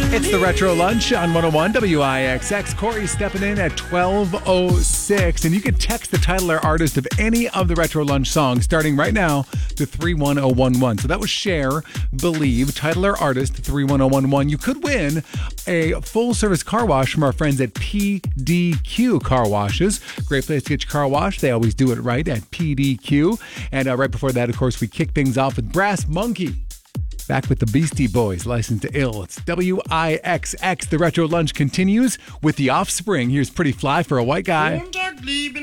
It's the Retro Lunch on 101 WIXX. Corey stepping in at 12:06. And you can text the title or artist of any of the Retro Lunch songs starting right now to 31011. So that was Cher, Believe, title or artist 31011. You could win a full-service car wash from our friends at PDQ Car Washes. Great place to get your car washed. They always do it right at PDQ. And right before that, of course, we kick things off with Brass Monkey. Back with the Beastie Boys, Licensed to Ill. It's WIXX. The Retro Lunch continues with The Offspring. Here's Pretty Fly for a White Guy.